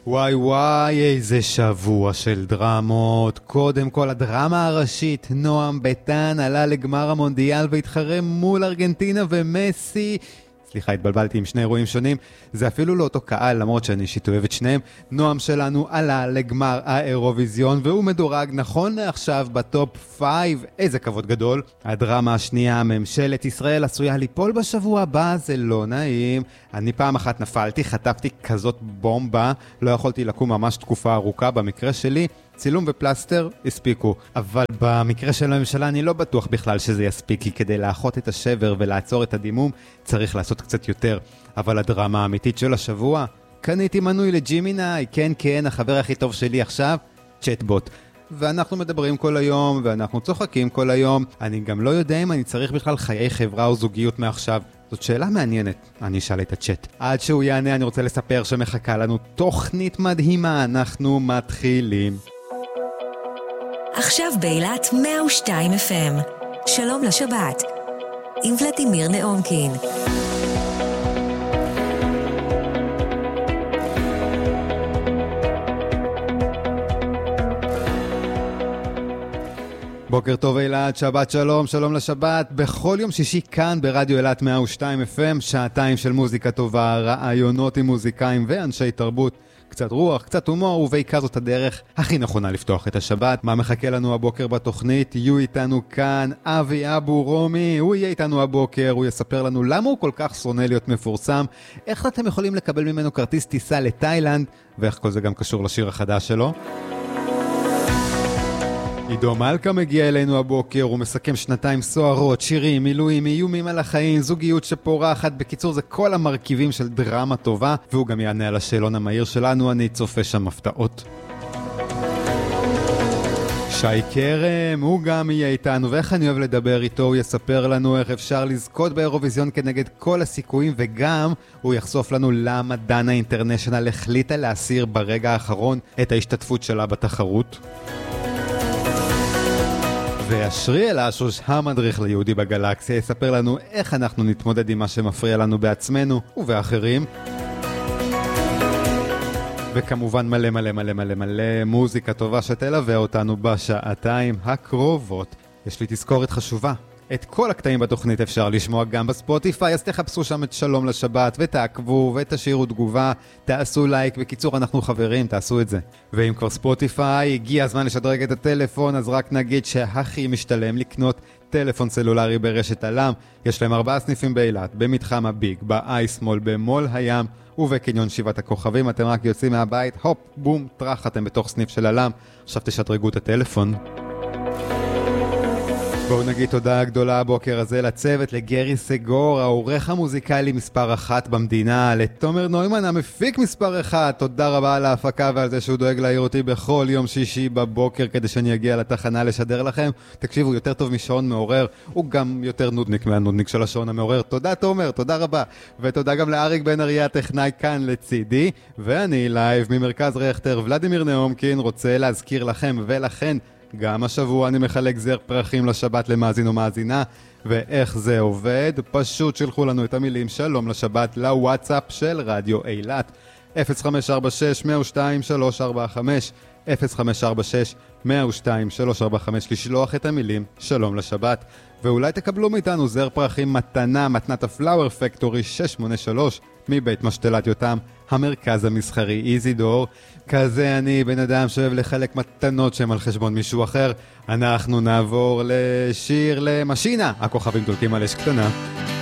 וואי וואי, איזה שבוע של דרמות. קודם כל הדרמה הראשית, נועם ביטן עלה לגמר המונדיאל והתחרה מול ארגנטינה ומסי. סליחה, התבלבלתי עם שני אירועים שונים. זה אפילו לא אותו קהל, למרות שאני אישית אוהב את שניהם. נועם שלנו עלה לגמר האירוויזיון, והוא מדורג נכון לעכשיו בטופ 5. איזה כבוד גדול. הדרמה השנייה, ממשלת ישראל עשויה ליפול בשבוע הבא, זה לא נעים. אני פעם אחת נפלתי, חטפתי כזאת בומבה, לא יכולתי לקום ממש תקופה ארוכה. במקרה שלי, צילום ופלסטר הספיקו, אבל במקרה של הממשלה אני לא בטוח בכלל שזה יספיק, כי כדי לאחות את השבר ולעצור את הדימום צריך לעשות קצת יותר. אבל הדרמה האמיתית של השבוע, קניתי מנוי לג'ימיני, כן, החבר הכי טוב שלי עכשיו, צ'טבוט. ואנחנו מדברים כל היום, ואנחנו צוחקים כל היום. אני גם לא יודע אם אני צריך בכלל חיי חברה או זוגיות מעכשיו. זאת שאלה מעניינת, אני אשאל את הצ'אט. עד שהוא יענה אני רוצה לספר שמחכה לנו תוכנית מדהימה, אנחנו מתחילים. עכשיו באילת 102 FM. שלום לשבת. עם ולדימיר נאומקין. בוקר טוב אילת, שבת שלום, שלום לשבת. בכל יום שישי כאן ברדיו אילת 102 FM, שעתיים של מוזיקה טובה, רעיונות עם מוזיקאים ואנשי תרבות. קצת רוח, קצת הומור, ובעיקר זאת הדרך הכי נכונה לפתוח את השבת. מה מחכה לנו הבוקר בתוכנית? יהיו איתנו כאן אבי אבו רומי, הוא יהיה איתנו הבוקר, הוא יספר לנו למה הוא כל כך שונא להיות מפורסם, איך אתם יכולים לקבל ממנו כרטיס טיסה לתאילנד, ואיך כל זה גם קשור לשיר החדש שלו. עידו מלכה מגיע אלינו הבוקר, הוא מסכם שנתיים סוערות, שירים, מילואים, איומים על החיים, זוגיות שפורחת, בקיצור זה כל המרכיבים של דרמה טובה, והוא גם יענה על השאלון המהיר שלנו, אני צופה שם הפתעות. שי קרם, הוא גם יהיה איתנו, ואיך אני אוהב לדבר איתו, הוא יספר לנו איך אפשר לזכות באירוויזיון כנגד כל הסיכויים, וגם הוא יחשוף לנו למה דנה אינטרנשיונל החליטה להסיר ברגע האחרון את ההשתתפות שלה בתחרות. ואשרי אלאשוש, המדריך ליהודי בגלקסיה, יספר לנו איך אנחנו נתמודד עם מה שמפריע לנו בעצמנו ובאחרים. וכמובן מלא מוזיקה טובה שתלווה אותנו בשעתיים הקרובות. יש לי תזכורת חשובה. את כל הקטעים בתוכנית אפשר לשמוע גם בספוטיפיי, אז תחפשו שם את שלום לשבת ותעקבו ותשאירו תגובה, תעשו לייק, בקיצור אנחנו חברים, תעשו את זה. ואם כבר ספוטיפיי, הגיע הזמן לשדרג את הטלפון, אז רק נגיד שהכי משתלם לקנות טלפון סלולרי ברשת אלם. יש להם 4 סניפים באילת, במתחם הביג, באייסמול, במול הים ובקניון 7 הכוכבים. אתם רק יוצאים מהבית, הופ, בום, טרח, אתם בתוך סניף של אלם. עכשיו תשדרגו את הטלפון. בואו נגיד תודה גדולה הבוקר הזה לצוות, לגרי סגור, העורך המוזיקלי מספר 1 במדינה, לתומר נוימן המפיק מספר 1, תודה רבה על ההפקה ועל זה שהוא דואג להעיר אותי בכל יום שישי בבוקר כדי שאני אגיע לתחנה לשדר לכם. תקשיבו, יותר טוב משעון מעורר, הוא גם יותר נודניק מהנודניק של השעון המעורר. תודה תומר, תודה רבה. ותודה גם לאריק בן אריה הטכנאי כאן לצידי, ואני לייב ממרכז רכטר, ולדימיר נאומקין, רוצה להזכיר לכם ולכן גם השבוע אני מחלק זר פרחים לשבת למאזין ומאזינה. ואיך זה עובד? פשוט שלחו לנו את המילים שלום לשבת לוואטסאפ של רדיו אילת 0546-102-345 0546-102-345, לשלוח את המילים שלום לשבת, ואולי תקבלו מאיתנו זר פרחים מתנה, מתנת הפלאואר פקטורי 683 מבית משתלת יותם, המרכז המסחרי איזידור. כזה אני בן אדם שאוהב לחלק מתנות שהם על חשבון מישהו אחר. אנחנו נעבור לשיר למשינה, הכוכבים דולקים על אש קטנה.